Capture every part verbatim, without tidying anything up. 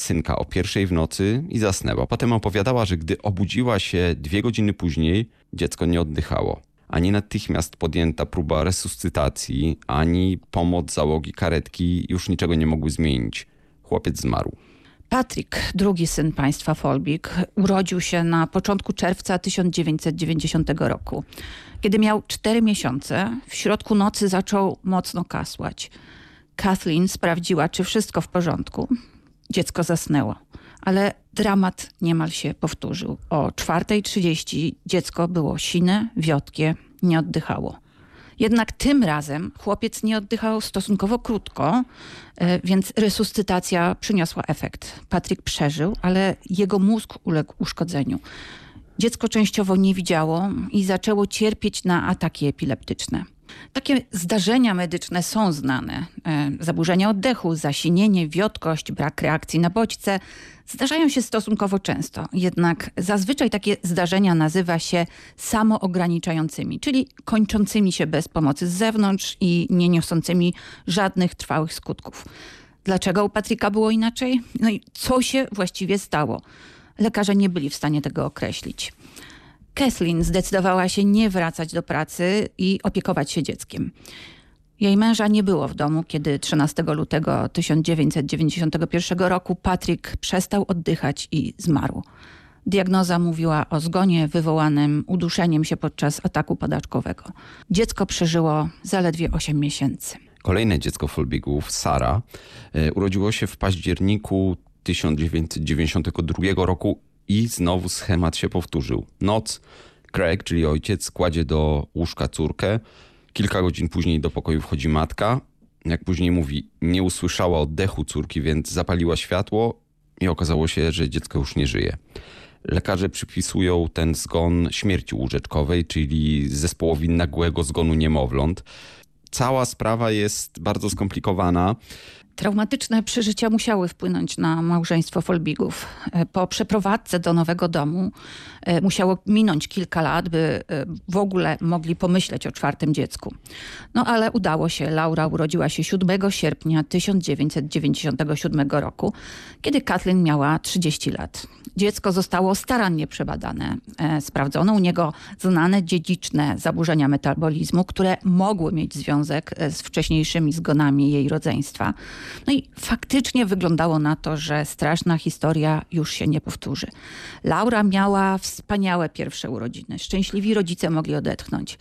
synka o pierwszej w nocy i zasnęła. Potem opowiadała, że gdy obudziła się dwie godziny później, dziecko nie oddychało. Ani natychmiast podjęta próba resuscytacji, ani pomoc załogi karetki już niczego nie mogły zmienić. Chłopiec zmarł. Patrick, drugi syn państwa Folbig, urodził się na początku czerwca tysiąc dziewięćset dziewięćdziesiątego roku. Kiedy miał cztery miesiące, w środku nocy zaczął mocno kasłać. Kathleen sprawdziła, czy wszystko w porządku. Dziecko zasnęło, ale dramat niemal się powtórzył. O czwartej trzydzieści dziecko było sine, wiotkie, nie oddychało. Jednak tym razem chłopiec nie oddychał stosunkowo krótko, więc resuscytacja przyniosła efekt. Patrick przeżył, ale jego mózg uległ uszkodzeniu. Dziecko częściowo nie widziało i zaczęło cierpieć na ataki epileptyczne. Takie zdarzenia medyczne są znane. Zaburzenia oddechu, zasinienie, wiotkość, brak reakcji na bodźce zdarzają się stosunkowo często. Jednak zazwyczaj takie zdarzenia nazywa się samoograniczającymi, czyli kończącymi się bez pomocy z zewnątrz i nie niosącymi żadnych trwałych skutków. Dlaczego u Patricka było inaczej? No i co się właściwie stało? Lekarze nie byli w stanie tego określić. Kathleen zdecydowała się nie wracać do pracy i opiekować się dzieckiem. Jej męża nie było w domu, kiedy trzynastego lutego tysiąc dziewięćset dziewięćdziesiątego pierwszego roku Patrick przestał oddychać i zmarł. Diagnoza mówiła o zgonie wywołanym uduszeniem się podczas ataku padaczkowego. Dziecko przeżyło zaledwie osiem miesięcy. Kolejne dziecko Folbigów, Sarah, urodziło się w październiku tysiąc dziewięćset dziewięćdziesiątego drugiego roku i znowu schemat się powtórzył. Noc, Craig, czyli ojciec, kładzie do łóżka córkę. Kilka godzin później do pokoju wchodzi matka. Jak później mówi, nie usłyszała oddechu córki, więc zapaliła światło i okazało się, że dziecko już nie żyje. Lekarze przypisują ten zgon śmierci łóżeczkowej, czyli zespołowi nagłego zgonu niemowląt. Cała sprawa jest bardzo skomplikowana. Traumatyczne przeżycia musiały wpłynąć na małżeństwo Folbigów. Po przeprowadzce do nowego domu musiało minąć kilka lat, by w ogóle mogli pomyśleć o czwartym dziecku. No ale udało się. Laura urodziła się siódmego sierpnia tysiąc dziewięćset dziewięćdziesiątego siódmego roku, kiedy Kathleen miała trzydzieści lat. Dziecko zostało starannie przebadane. Sprawdzono u niego znane dziedziczne zaburzenia metabolizmu, które mogły mieć związek z wcześniejszymi zgonami jej rodzeństwa. No i faktycznie wyglądało na to, że straszna historia już się nie powtórzy. Laura miała wspaniałe pierwsze urodziny. Szczęśliwi rodzice mogli odetchnąć.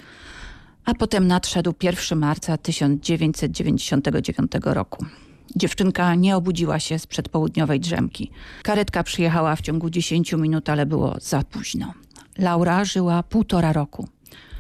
A potem nadszedł pierwszego marca tysiąc dziewięćset dziewięćdziesiątego dziewiątego roku. Dziewczynka nie obudziła się z przedpołudniowej drzemki. Karetka przyjechała w ciągu dziesięciu minut, ale było za późno. Laura żyła półtora roku.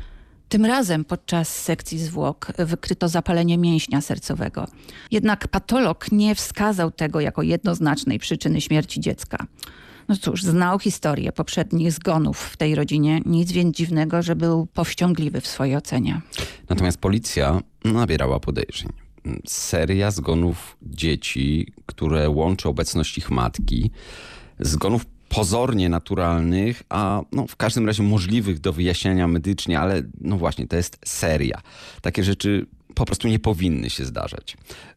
Tym razem podczas sekcji zwłok wykryto zapalenie mięśnia sercowego. Jednak patolog nie wskazał tego jako jednoznacznej przyczyny śmierci dziecka. No cóż, znał historię poprzednich zgonów w tej rodzinie. Nic więc dziwnego, że był powściągliwy w swojej ocenie. Natomiast policja nabierała podejrzeń. Seria zgonów dzieci, które łączy obecność ich matki, zgonów pozornie naturalnych, a no, w każdym razie możliwych do wyjaśniania medycznie, ale no właśnie, to jest seria. Takie rzeczy po prostu nie powinny się zdarzać.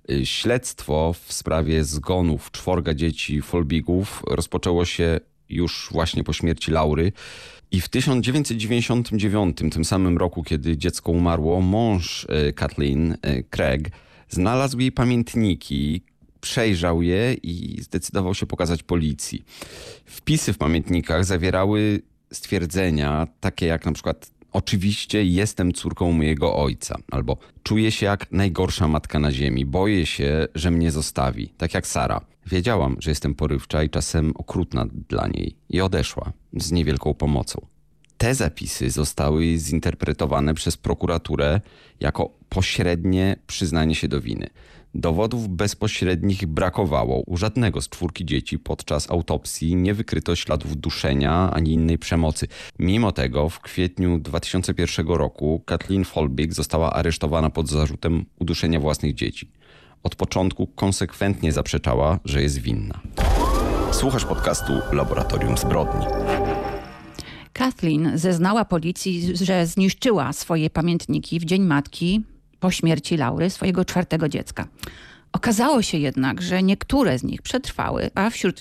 Śledztwo w sprawie zgonów czworga dzieci Folbigów rozpoczęło się już właśnie po śmierci Laury i w tysiąc dziewięćset dziewięćdziesiątym dziewiątym, tym samym roku, kiedy dziecko umarło, mąż Kathleen, Craig, znalazł jej pamiętniki, przejrzał je i zdecydował się pokazać policji. Wpisy w pamiętnikach zawierały stwierdzenia takie jak na przykład: oczywiście jestem córką mojego ojca, albo czuję się jak najgorsza matka na ziemi, boję się, że mnie zostawi, tak jak Sarah. Wiedziałam, że jestem porywcza i czasem okrutna dla niej i odeszła z niewielką pomocą. Te zapisy zostały zinterpretowane przez prokuraturę jako pośrednie przyznanie się do winy. Dowodów bezpośrednich brakowało u żadnego z czwórki dzieci. Podczas autopsji nie wykryto śladów duszenia ani innej przemocy. Mimo tego w kwietniu dwa tysiące pierwszego roku Kathleen Folbig została aresztowana pod zarzutem uduszenia własnych dzieci. Od początku konsekwentnie zaprzeczała, że jest winna. Słuchasz podcastu Laboratorium Zbrodni. Kathleen zeznała policji, że zniszczyła swoje pamiętniki w Dzień Matki po śmierci Laury, swojego czwartego dziecka. Okazało się jednak, że niektóre z nich przetrwały, a wśród